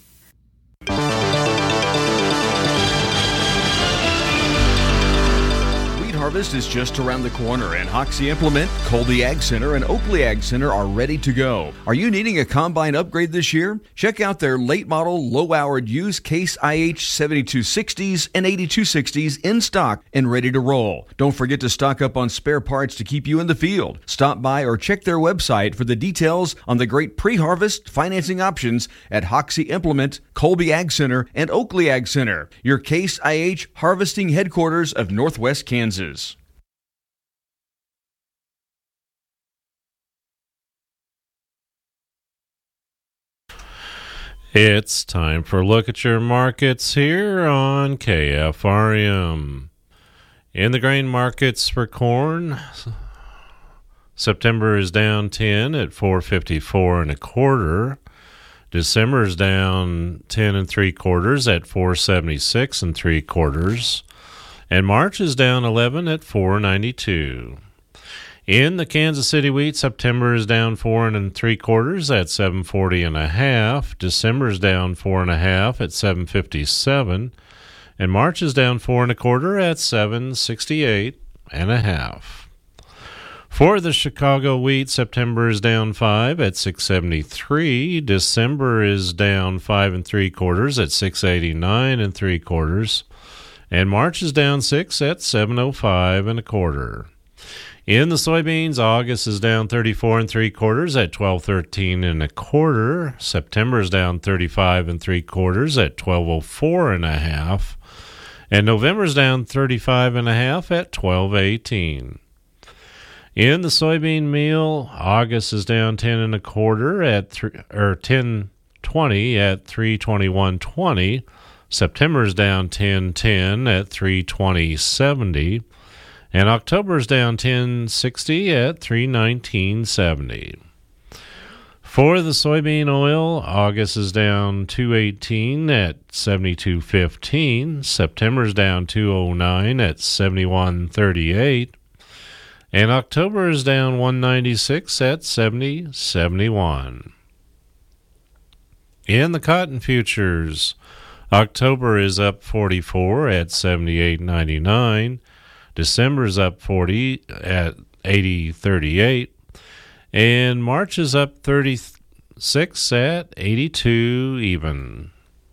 Harvest is just around the corner, and Hoxie Implement, Colby Ag Center, and Oakley Ag Center are ready to go. Are you needing a combine upgrade this year? Check out their late model, low-hourred used Case I H seventy-two sixties and eighty-two sixties in stock and ready to roll. Don't forget to stock up on spare parts to keep you in the field. Stop by or check their website for the details on the great pre-harvest financing options at Hoxie Implement, Colby Ag Center, and Oakley Ag Center, your Case I H harvesting headquarters of Northwest Kansas. It's time for a look at your markets here on K F R M. In the grain markets for corn, September is down ten at four fifty-four and a quarter. December is down ten and three quarters at four seventy-six and three quarters. And March is down eleven at four ninety-two. In the Kansas City wheat, September is down four and three quarters at seven forty and a half. December is down four and a half at seven fifty-seven. And March is down four and a quarter at seven sixty-eight and a half. For the Chicago wheat, September is down five at six seventy-three. December is down five and three quarters at six eighty-nine and three quarters. And March is down six at seven oh five and a quarter. In the soybeans, August is down thirty-four and three quarters at twelve thirteen and a quarter. September is down thirty-five and three quarters at twelve oh four and a half. And November is down thirty-five and a half at twelve eighteen. In the soybean meal, August is down ten and a quarter at three, or ten twenty at three twenty-one twenty. September is down ten ten at three twenty seventy. And October is down ten sixty at three nineteen seventy. For the soybean oil, August is down two eighteen at seventy-two fifteen. September is down two oh nine at seventy-one thirty-eight. And October is down one ninety-six at seventy seventy-one. In the cotton futures, October is up forty-four at seventy-eight ninety-nine. December is up forty at eighty thirty-eight, and March is up thirty-six at eighty-two even.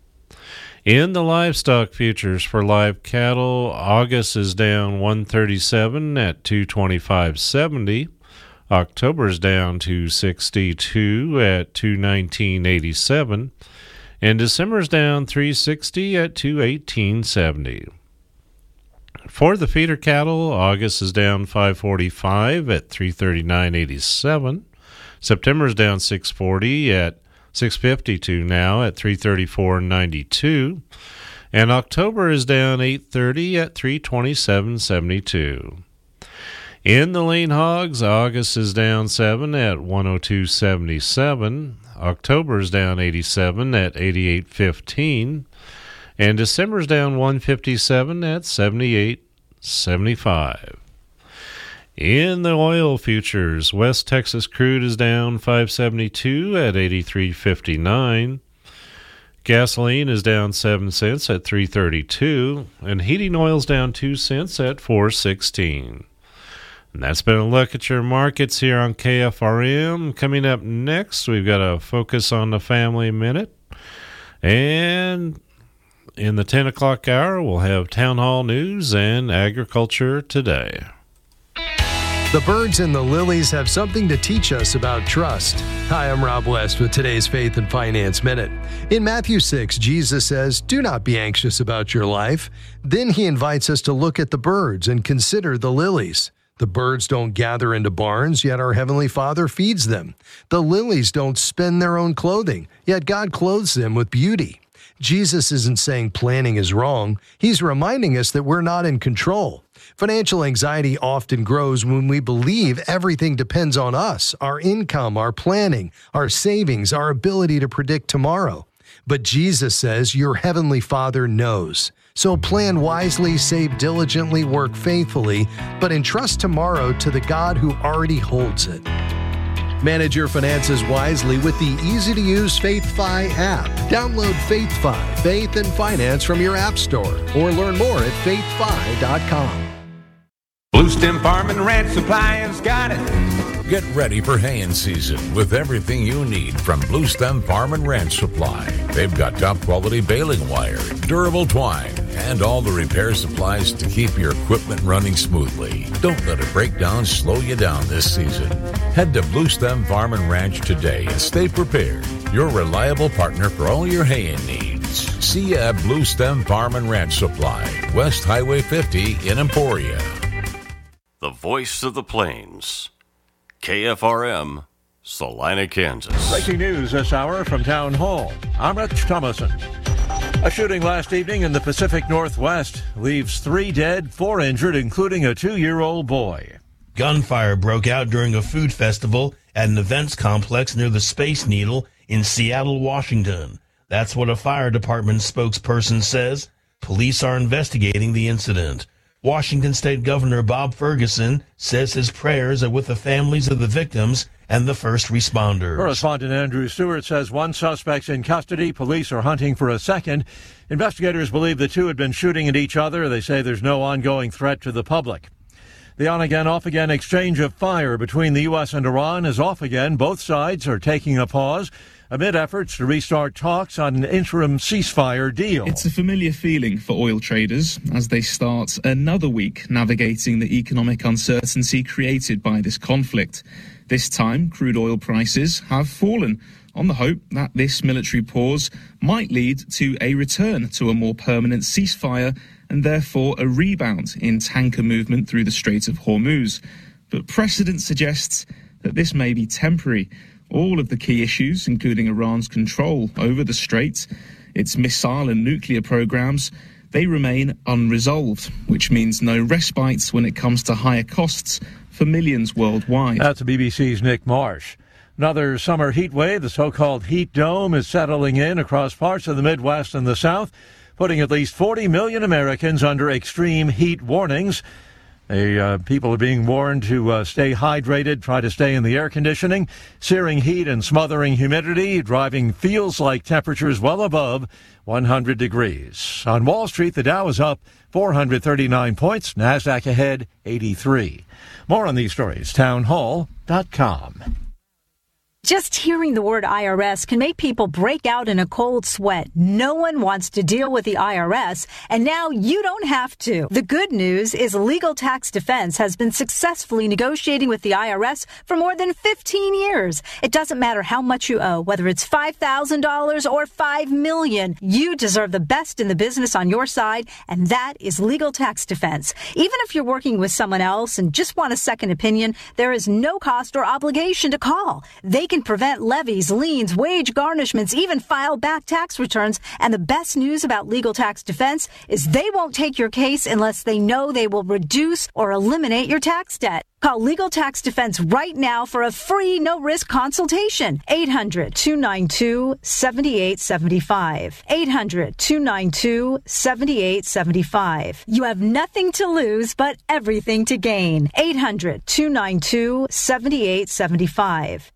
In the livestock futures for live cattle, August is down one thirty-seven at two twenty-five seventy. October is down two sixty-two at two nineteen eighty-seven, and December is down three sixty at two eighteen seventy. For the feeder cattle, August is down five forty-five at three thirty-nine eighty-seven. September is down six forty at six fifty-two now at three thirty-four ninety-two. And October is down eight thirty at three twenty-seven seventy-two. In the lean hogs, August is down seven at one oh two seventy-seven. October is down eighty-seven at eighty-eight fifteen. And December's down one fifty-seven at seventy-eight seventy-five. In the oil futures, West Texas crude is down five seventy-two at eighty-three fifty-nine. Gasoline is down seven cents at three thirty-two, and heating oil's down two cents at four sixteen. And that's been a look at your markets here on K F R M. Coming up next, we've got a Focus on the Family Minute. And in the ten o'clock hour, we'll have Town Hall News and Agriculture Today. The birds and the lilies have something to teach us about trust. Hi, I'm Rob West with today's Faith and Finance Minute. In Matthew six, Jesus says, "Do not be anxious about your life." Then he invites us to look at the birds and consider the lilies. The birds don't gather into barns, yet our Heavenly Father feeds them. The lilies don't spin their own clothing, yet God clothes them with beauty. Jesus isn't saying planning is wrong. He's reminding us that we're not in control. Financial anxiety often grows when we believe everything depends on us, our income, our planning, our savings, our ability to predict tomorrow. But Jesus says your Heavenly Father knows. So plan wisely, save diligently, work faithfully, but entrust tomorrow to the God who already holds it. Manage your finances wisely with the easy-to-use FaithFi app. Download FaithFi, Faith and Finance from your app store, or learn more at faith fi dot com. Blue Stem Farm and Ranch Supply has got it. Get ready for haying season with everything you need from Blue Stem Farm and Ranch Supply. They've got top quality baling wire, durable twine, and all the repair supplies to keep your equipment running smoothly. Don't let a breakdown slow you down this season. Head to Blue Stem Farm and Ranch today and stay prepared. Your reliable partner for all your haying needs. See you at Blue Stem Farm and Ranch Supply, West Highway fifty in Emporia. The voice of the plains. K F R M, Salina, Kansas. Breaking news this hour from Town Hall. I'm Rich Thomason. A shooting last evening in the Pacific Northwest leaves three dead, four injured, including a two-year-old boy. Gunfire broke out during a food festival at an events complex near the Space Needle in Seattle, Washington. That's what a fire department spokesperson says. Police are investigating the incident. Washington State Governor Bob Ferguson says his prayers are with the families of the victims and the first responders. Correspondent Andrew Stewart says one suspect's in custody. Police are hunting for a second. Investigators believe the two had been shooting at each other. They say there's no ongoing threat to the public. The on-again, off-again exchange of fire between the U S and Iran is off again. Both sides are taking a pause amid efforts to restart talks on an interim ceasefire deal. It's a familiar feeling for oil traders as they start another week navigating the economic uncertainty created by this conflict. This time, crude oil prices have fallen on the hope that this military pause might lead to a return to a more permanent ceasefire and therefore a rebound in tanker movement through the Strait of Hormuz. But precedent suggests that this may be temporary. All of the key issues, including Iran's control over the strait, its missile and nuclear programs, they remain unresolved, which means no respite when it comes to higher costs for millions worldwide. That's B B C's Nick Marsh. Another summer heat wave, the so-called heat dome, is settling in across parts of the Midwest and the South, putting at least forty million Americans under extreme heat warnings. They, uh, people are being warned to uh, stay hydrated, try to stay in the air conditioning. Searing heat and smothering humidity, driving feels like temperatures well above one hundred degrees. On Wall Street, the Dow is up four hundred thirty-nine points, NASDAQ ahead eighty-three. More on these stories, town hall dot com. Just hearing the word I R S can make people break out in a cold sweat. No one wants to deal with the I R S, and now you don't have to. The good news is Legal Tax Defense has been successfully negotiating with the I R S for more than fifteen years. It doesn't matter how much you owe, whether it's five thousand dollars or five million dollars. You deserve the best in the business on your side, and that is Legal Tax Defense. Even if you're working with someone else and just want a second opinion, there is no cost or obligation to call. They can prevent levies, liens, wage garnishments, even file back tax returns. And the best news about Legal Tax Defense is they won't take your case unless they know they will reduce or eliminate your tax debt. Call Legal Tax Defense right now for a free, no-risk consultation. eight hundred, two nine two, seven eight seven five. eight hundred, two nine two, seven eight seven five. You have nothing to lose but everything to gain. eight hundred, two nine two, seven eight seven five.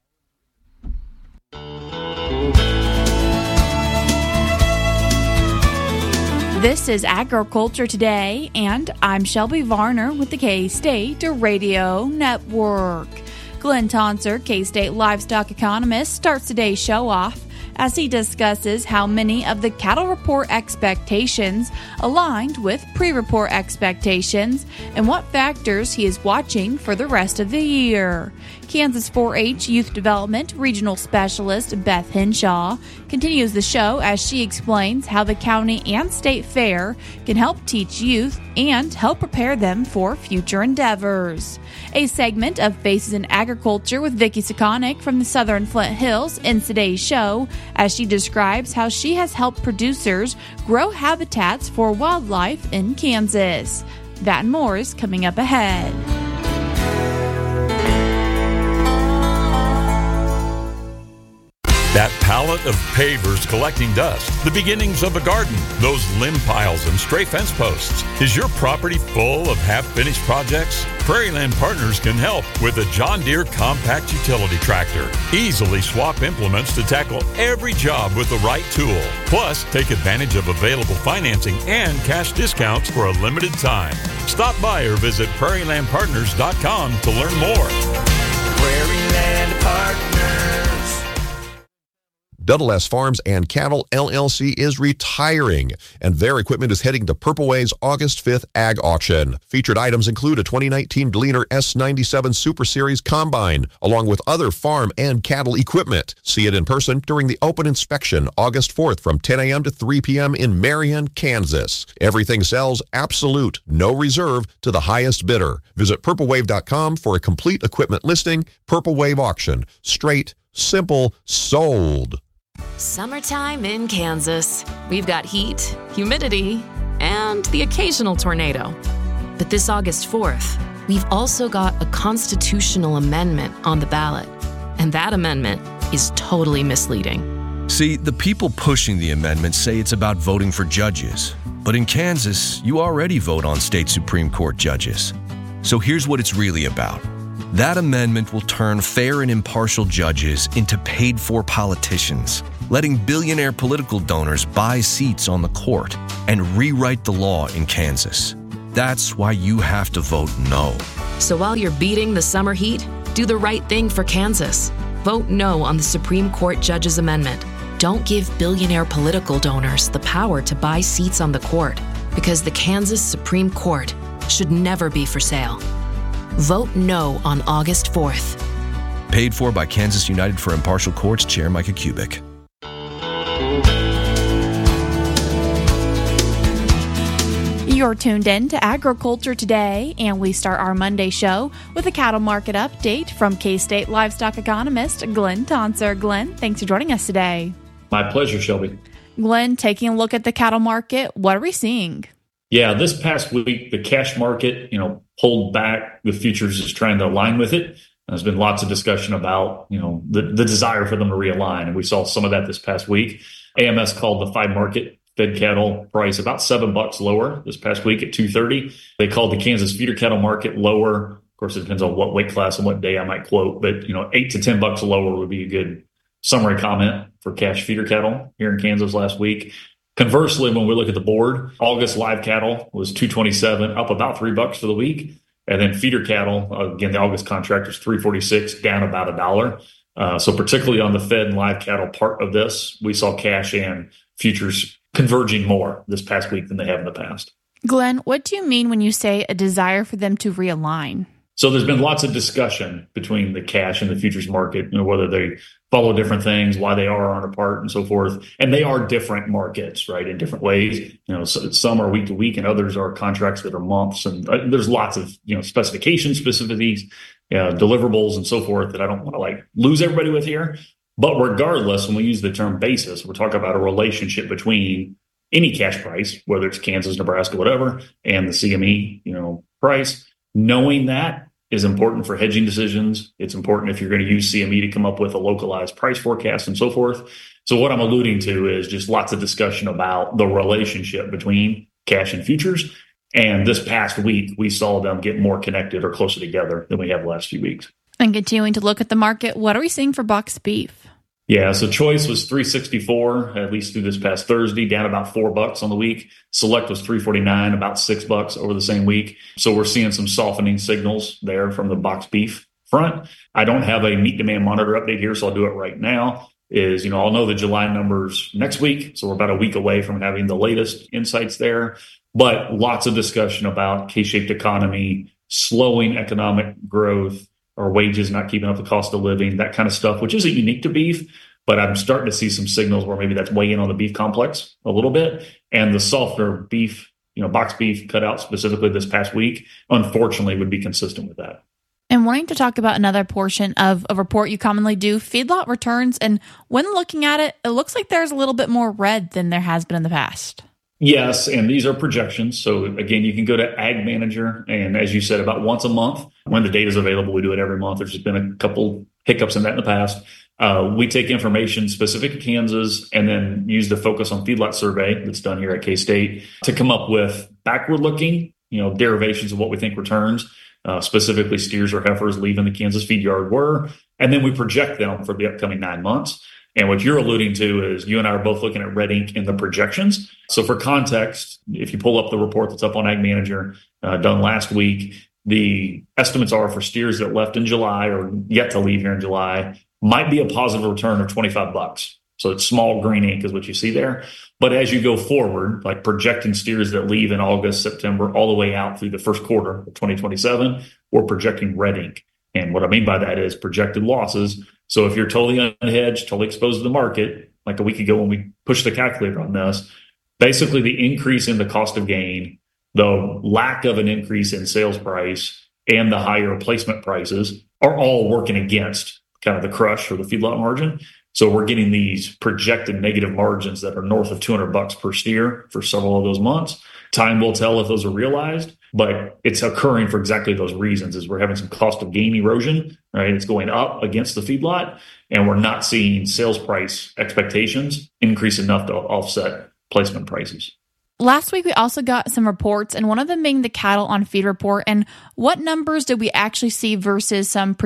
This is Agriculture Today, and I'm Shelby Varner with the K-State Radio Network. Glenn Tonsor, K-State livestock economist, starts today's show off as he discusses how many of the cattle report expectations aligned with pre-report expectations and what factors he is watching for the rest of the year. Kansas four H Youth Development Regional Specialist Beth Henshaw continues the show as she explains how the county and state fair can help teach youth and help prepare them for future endeavors. A segment of Faces in Agriculture with Vicki Sekonic from the Southern Flint Hills ends today's show as she describes how she has helped producers grow habitats for wildlife in Kansas. That and more is coming up ahead. That pallet of pavers collecting dust, the beginnings of a garden, those limb piles and stray fence posts. Is your property full of half-finished projects? Prairieland Partners can help with a John Deere compact utility tractor. Easily swap implements to tackle every job with the right tool. Plus, take advantage of available financing and cash discounts for a limited time. Stop by or visit prairie land partners dot com to learn more. Prairieland Partners. Double S Farms and Cattle L L C is retiring, and their equipment is heading to Purple Wave's August fifth Ag Auction. Featured items include a twenty nineteen Gleaner S ninety-seven Super Series Combine, along with other farm and cattle equipment. See it in person during the open inspection August fourth from ten a.m. to three p.m. in Marion, Kansas. Everything sells absolute, no reserve, to the highest bidder. Visit purple wave dot com for a complete equipment listing. Purple Wave Auction. Straight, simple, sold. Summertime in Kansas. We've got heat, humidity, and the occasional tornado. But this August fourth, we've also got a constitutional amendment on the ballot. And that amendment is totally misleading. See, the people pushing the amendment say it's about voting for judges. But in Kansas, you already vote on state Supreme Court judges. So here's what it's really about. That amendment will turn fair and impartial judges into paid-for politicians, letting billionaire political donors buy seats on the court and rewrite the law in Kansas. That's why you have to vote no. So while you're beating the summer heat, do the right thing for Kansas. Vote no on the Supreme Court Judges Amendment. Don't give billionaire political donors the power to buy seats on the court, because the Kansas Supreme Court should never be for sale. Vote no on August fourth. Paid for by Kansas United for Impartial Courts Chair Micah Kubik. You're tuned in to Agriculture Today, and we start our Monday show with a cattle market update from K-State livestock economist Glenn Tonsor. Glenn, thanks for joining us today. My pleasure, Shelby. Glenn, taking a look at the cattle market, what are we seeing? Yeah, this past week, the cash market, you know, pulled back. The futures is trying to align with it. There's been lots of discussion about, you know, the, the desire for them to realign, and we saw some of that this past week. A M S called the five market fed cattle price about seven bucks lower this past week at two thirty. They called the Kansas feeder cattle market lower. Of course, it depends on what weight class and what day I might quote, but you know, eight to ten bucks lower would be a good summary comment for cash feeder cattle here in Kansas last week. Conversely, when we look at the board, August live cattle was two twenty-seven, up about three bucks for the week, and then feeder cattle, again, the August contract was three forty-six, down about a dollar. Uh, so particularly on the fed and live cattle part of this, we saw cash and futures converging more this past week than they have in the past. Glenn, what do you mean when you say a desire for them to realign? So there's been lots of discussion between the cash and the futures market, you know, whether they follow different things, why they are on apart and so forth. And they are different markets, right, in different ways. You know, so some are week to week and others are contracts that are months. And uh, there's lots of, you know, specifications, specificities, uh, deliverables and so forth that I don't want to like lose everybody with here. But regardless, when we use the term basis, we're talking about a relationship between any cash price, whether it's Kansas, Nebraska, whatever, and the C M E, you know, price. Knowing that is important for hedging decisions. It's important if you're going to use C M E to come up with a localized price forecast and so forth. So what I'm alluding to is just lots of discussion about the relationship between cash and futures. And this past week, we saw them get more connected or closer together than we have the last few weeks. And continuing to look at the market, what are we seeing for boxed beef? Yeah, so choice was three sixty-four, at least through this past Thursday, down about four bucks on the week. Select was three forty-nine, about six bucks over the same week. So we're seeing some softening signals there from the boxed beef front. I don't have a meat demand monitor update here, so I'll do it right now. Is, you know, I'll know the July numbers next week. So we're about a week away from having the latest insights there. But lots of discussion about K-shaped economy, slowing economic growth, or wages not keeping up the cost of living, that kind of stuff, which isn't unique to beef. But I'm starting to see some signals where maybe that's weighing on the beef complex a little bit. And the softer beef, you know, boxed beef cut out specifically this past week, unfortunately, would be consistent with that. And wanting to talk about another portion of a report you commonly do, feedlot returns. And when looking at it, it looks like there's a little bit more red than there has been in the past. Yes, and these are projections. So again, you can go to Ag Manager, and as you said, about once a month when the data is available, we do it every month. There's just been a couple hiccups in that in the past. Uh, we take information specific to Kansas and then use the Focus on Feedlot survey that's done here at K-State to come up with backward-looking, you know, derivations of what we think returns, uh, specifically steers or heifers leaving the Kansas feed yard were, and then we project them for the upcoming nine months. And what you're alluding to is you and I are both looking at red ink in the projections. So for context, if you pull up the report that's up on Ag Manager, uh, done last week, the estimates are for steers that left in July or yet to leave here in July might be a positive return of twenty-five bucks. So it's small green ink is what you see there. But as you go forward, like projecting steers that leave in August, September, all the way out through the first quarter of twenty twenty-seven, we're projecting red ink. And what I mean by that is projected losses. So if you're totally unhedged, totally exposed to the market, like a week ago when we pushed the calculator on this, basically the increase in the cost of gain, the lack of an increase in sales price, and the higher replacement prices are all working against kind of the crush or the feedlot margin. So we're getting these projected negative margins that are north of two hundred bucks per steer for several of those months. Time will tell if those are realized. but it's occurring for exactly those reasons. Is we're having some cost of gain erosion, right? It's going up against the feedlot, and we're not seeing sales price expectations increase enough to offset placement prices. Last week, we also got some reports, and one of them being the Cattle on Feed report. And what numbers did we actually see versus some